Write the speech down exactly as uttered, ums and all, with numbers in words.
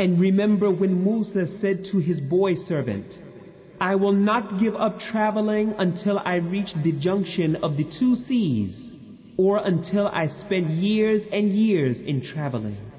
And remember when Musa said to his boy servant, I will not give up traveling until I reach the junction of the two seas, or until I spend years and years in traveling.